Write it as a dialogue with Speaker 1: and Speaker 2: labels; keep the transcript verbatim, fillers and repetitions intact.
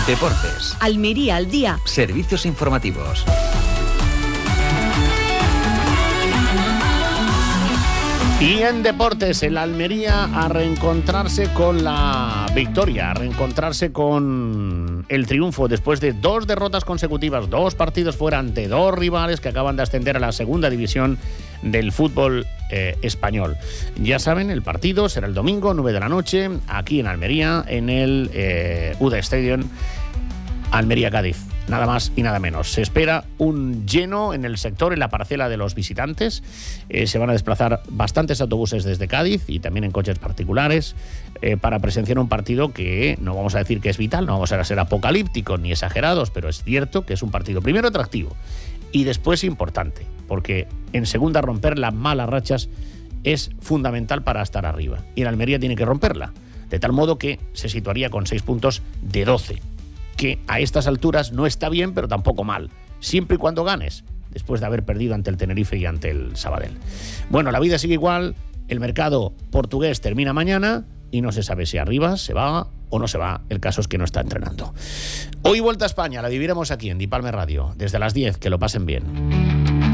Speaker 1: Deportes.
Speaker 2: Almería al día.
Speaker 1: Servicios informativos.
Speaker 3: Y en deportes, el Almería a reencontrarse con la victoria, a reencontrarse con el triunfo después de dos derrotas consecutivas, dos partidos fuera ante dos rivales que acaban de ascender a la segunda división del fútbol eh, español. Ya saben, el partido será el domingo, nueve de la noche, aquí en Almería, en el eh, U D A Stadium, Almería-Cádiz. Nada más y nada menos. Se espera un lleno en el sector, en la parcela de los visitantes. Eh, se van a desplazar bastantes autobuses desde Cádiz y también en coches particulares eh, para presenciar un partido que no vamos a decir que es vital, no vamos a ser apocalípticos ni exagerados, pero es cierto que es un partido primero atractivo y después importante, porque en segunda romper las malas rachas es fundamental para estar arriba. Y en Almería tiene que romperla, de tal modo que se situaría con seis puntos de doce. Que a estas alturas no está bien, pero tampoco mal, siempre y cuando ganes, después de haber perdido ante el Tenerife y ante el Sabadell. Bueno, la vida sigue igual, el mercado portugués termina mañana y no se sabe si arriba se va o no se va, el caso es que no está entrenando. Hoy Vuelta a España, la viviremos aquí en Dipalme Radio, desde las diez, que lo pasen bien.